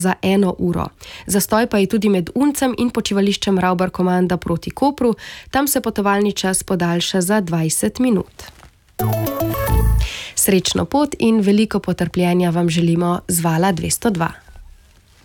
za 1 uro. Zastoj pa je tudi med Uncem in počivališčem Ravbar-Komanda proti Kopru. Tam se potovalni čas podaljša za 20 minut. Srečno pot in veliko potrpljenja vam želimo z Vala 202.